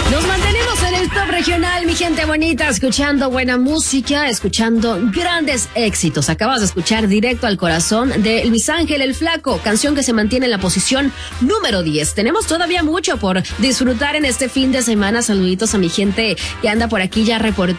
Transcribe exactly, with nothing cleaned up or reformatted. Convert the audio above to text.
Nos mantenemos en el top regional, mi gente bonita, escuchando buena música, escuchando grandes éxitos. Acabas de escuchar Directo al Corazón de Luis Ángel el Flaco, canción que se mantiene en la posición número diez. Tenemos todavía mucho por disfrutar en este fin de semana. Saluditos a mi gente que anda por aquí ya reportando.